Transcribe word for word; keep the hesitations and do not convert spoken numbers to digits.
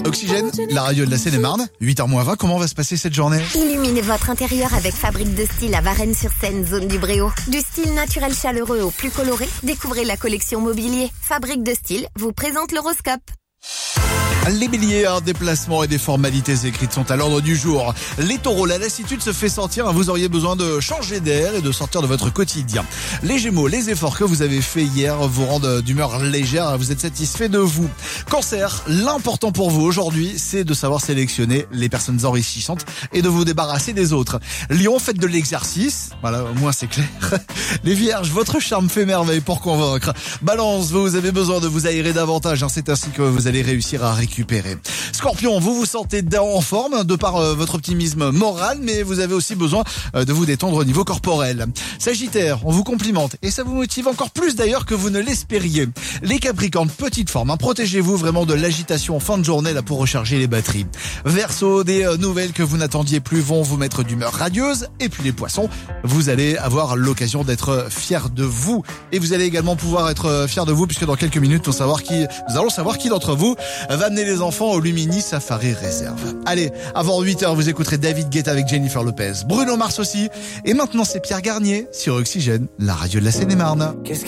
Oxygène, la radio de la Seine-et-Marne, huit heures moins vingt, comment va se passer cette journée? Illuminez votre intérieur avec Fabrique de Style à Varennes-sur-Seine, zone du Bréau. Du style naturel chaleureux au plus coloré, découvrez la collection mobilier. Fabrique de Style vous présente l'horoscope. Les béliers, un déplacement et des formalités écrites sont à l'ordre du jour. Les taureaux, la lassitude se fait sentir, vous auriez besoin de changer d'air et de sortir de votre quotidien. Les gémeaux, les efforts que vous avez faits hier vous rendent d'humeur légère, vous êtes satisfait de vous. Cancer, l'important pour vous aujourd'hui, c'est de savoir sélectionner les personnes enrichissantes et de vous débarrasser des autres. Lion, faites de l'exercice, voilà, au moins c'est clair. Les vierges, votre charme fait merveille pour convaincre. Balance, vous avez besoin de vous aérer davantage, hein, c'est ainsi que vous allez réussir à récupérer. Scorpion, vous vous sentez en forme de par euh, votre optimisme moral, mais vous avez aussi besoin euh, de vous détendre au niveau corporel. Sagittaire, on vous complimente et ça vous motive encore plus d'ailleurs que vous ne l'espériez. Les Capricornes, petite forme, hein, protégez-vous vraiment de l'agitation en fin de journée là pour recharger les batteries. Verseau, des euh, nouvelles que vous n'attendiez plus vont vous mettre d'humeur radieuse. Et puis les Poissons, vous allez avoir l'occasion d'être fiers de vous et vous allez également pouvoir être fiers de vous puisque dans quelques minutes on savoir qui, nous allons savoir qui d'entre vous va amener les enfants au Lumini Safari Réserve. Allez, avant huit heures, vous écouterez David Guetta avec Jennifer Lopez, Bruno Mars aussi. Et maintenant, c'est Pierre Garnier sur Oxygène, la radio de la Seine-et-Marne.